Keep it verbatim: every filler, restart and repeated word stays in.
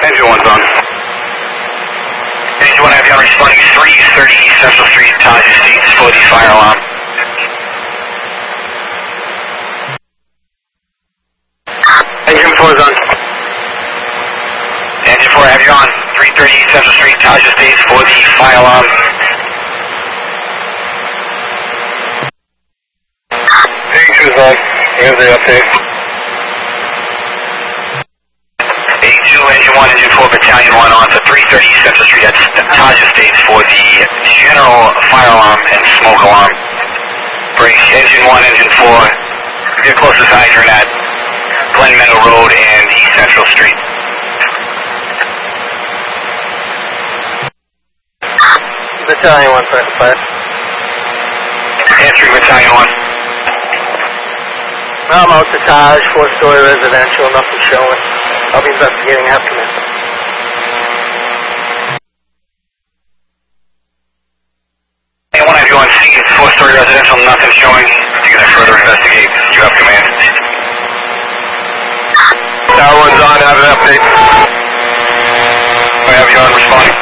Engine one's on. Engine one, have you on responding three thirty Central Street, Taj Estates for the fire alarm. Engine four is on. Engine four, have you on three thirty Central Street, Taj Estates for the fire alarm. Engine two is on. Here's the update. A two, Engine one, Engine four, Battalion one on to three thirty Central Street at Taj Estates for the general fire alarm and smoke alarm. Bring Engine one, Engine four, your closest hydrant at Glen Meadow Road and East Central Street. Battalion one, five. Answering Battalion one. I'm out to Taj, four-story residential, nothing showing. I'll be investigating after this. And one, have you on scene, it's four-story residential, nothing showing. You're going to further investigate. You have command. Tower one's on, have an update. I have you on responding.